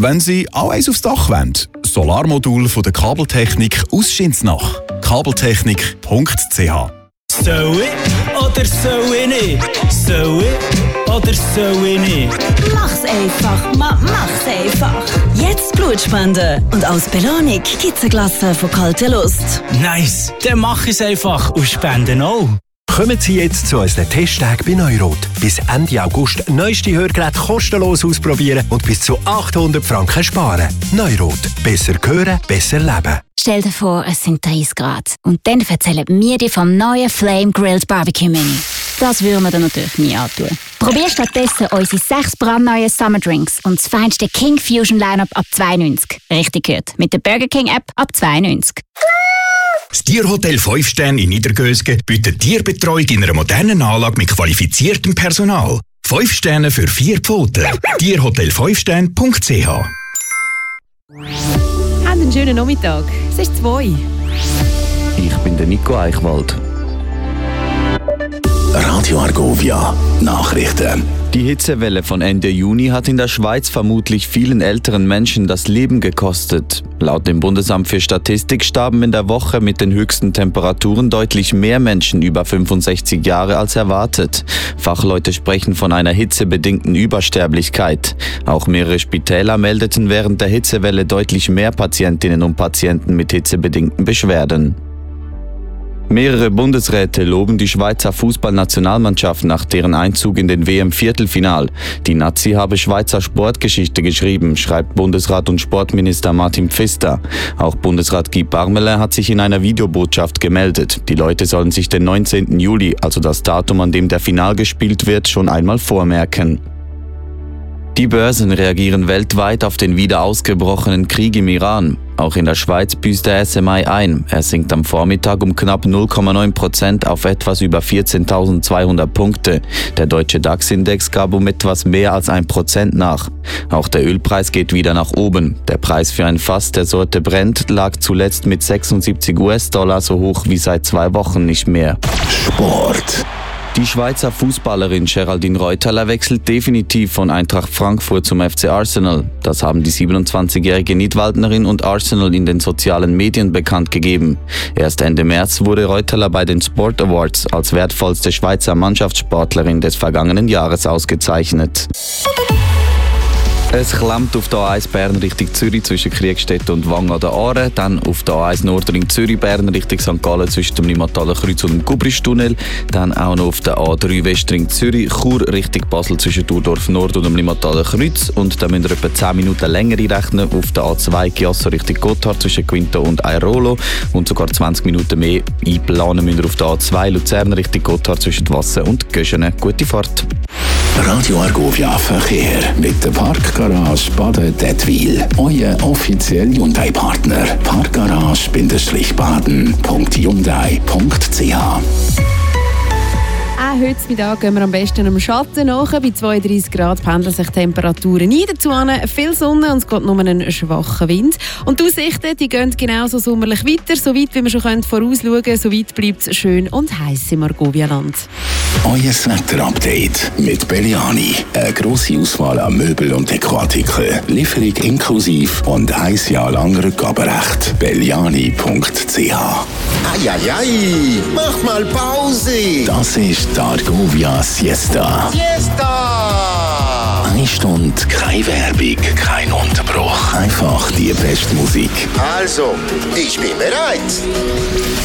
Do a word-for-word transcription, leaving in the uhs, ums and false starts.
wenn Sie auch eins aufs Dach wollen. Solarmodul von der Kabeltechnik aus Schinsnach. kabeltechnik punkt c h. Soll ich oder soll ich nicht? Soll ich oder soll ich nicht? Mach's einfach, ma, mach's einfach. Jetzt Blutspenden. Und als Belohnung gibt's ein Glas von kalter Lust. Nice, dann mach ich's einfach und spenden auch. Kommen Sie jetzt zu unseren Testtagen bei Neurot. Bis Ende August neueste Hörgeräte kostenlos ausprobieren und bis zu achthundert Franken sparen. Neurot. Besser hören, besser leben. Stell dir vor, es sind dreißig Grad. Und dann erzählen wir dir vom neuen Flame Grilled Barbecue Menü. Das würden wir dir natürlich nie antun. Probier stattdessen unsere sechs brandneuen Summer Drinks und das feinste King Fusion Lineup ab zwei neunzig. Richtig gehört. Mit der Burger King App ab zwei neunzig. Das Tierhotel fünf Sterne in Niedergösgen bietet Tierbetreuung in einer modernen Anlage mit qualifiziertem Personal. fünf Sterne für vier Pfoten. tierhotel fünf sterne punkt c h. Habt einen schönen Nachmittag. Es ist zwei. Ich bin der Nico Eichwald. Radio Argovia Nachrichten. Die Hitzewelle von Ende Juni hat in der Schweiz vermutlich vielen älteren Menschen das Leben gekostet. Laut dem Bundesamt für Statistik starben in der Woche mit den höchsten Temperaturen deutlich mehr Menschen über fünfundsechzig Jahre als erwartet. Fachleute sprechen von einer hitzebedingten Übersterblichkeit. Auch mehrere Spitäler meldeten während der Hitzewelle deutlich mehr Patientinnen und Patienten mit hitzebedingten Beschwerden. Mehrere Bundesräte loben die Schweizer Fußballnationalmannschaft nach deren Einzug in den W M-Viertelfinal. Die Nazi habe Schweizer Sportgeschichte geschrieben, schreibt Bundesrat und Sportminister Martin Pfister. Auch Bundesrat Guy Parmelin hat sich in einer Videobotschaft gemeldet. Die Leute sollen sich den neunzehnten Juli, also das Datum, an dem der Final gespielt wird, schon einmal vormerken. Die Börsen reagieren weltweit auf den wieder ausgebrochenen Krieg im Iran. Auch in der Schweiz büßt der S M I ein. Er sinkt am Vormittag um knapp null Komma neun Prozent auf etwas über vierzehntausendzweihundert Punkte. Der deutsche DAX-Index gab um etwas mehr als ein Prozent nach. Auch der Ölpreis geht wieder nach oben. Der Preis für ein Fass der Sorte Brent lag zuletzt mit sechsundsiebzig US-Dollar so hoch wie seit zwei Wochen nicht mehr. Sport. Die Schweizer Fußballerin Geraldine Reuteler wechselt definitiv von Eintracht Frankfurt zum F C Arsenal. Das haben die siebenundzwanzigjährige Nidwaldnerin und Arsenal in den sozialen Medien bekannt gegeben. Erst Ende März wurde Reuteler bei den Sport Awards als wertvollste Schweizer Mannschaftssportlerin des vergangenen Jahres ausgezeichnet. Es klemmt auf der A eins Bern Richtung Zürich zwischen Kriegstetten und Wang an der Aare, dann auf der A eins Nordring Zürich Bern Richtung Sankt Gallen zwischen dem Limataler Kreuz und dem Gubristunnel, dann auch noch auf der A drei Westring Zürich Chur Richtung Basel zwischen Thurdorf Nord und dem Limataler Kreuz, und da müssen wir etwa zehn Minuten länger rechnen auf der A zwei Chiasso Richtung Gotthard zwischen Quinto und Airolo, und sogar zwanzig Minuten mehr einplanen müssen wir auf der A zwei Luzern Richtung Gotthard zwischen Wassen und Göschene. Gute Fahrt! Radio Argovia Verkehr mit der Parkgarage Baden-Dettwil. Euer offizieller Hyundai-Partner. Parkgarage-baden punkt hyundai punkt c h. Auch heute Mittag gehen wir am besten am Schatten nach. Bei zweiunddreissig Grad pendeln sich die Temperaturen nie dazu an. Viel Sonne und es geht nur einen schwachen Wind. Und die Aussichten die gehen genauso sommerlich weiter. So weit, wie wir schon vorausschauen können, so weit bleibt es schön und heiß im Argovia-Land. Euer Wetter-Update mit Belliani. Eine grosse Auswahl an Möbel und Dekoartikeln. Lieferung inklusiv und ein Jahr lang Rückgaberecht. belliani punkt c h. Eieiei, mach mal Pause. Das ist die Argovia Siesta. Siesta! Eine Stunde, keine Werbung, kein Unterbruch. Einfach die beste Musik. Also, ich bin bereit.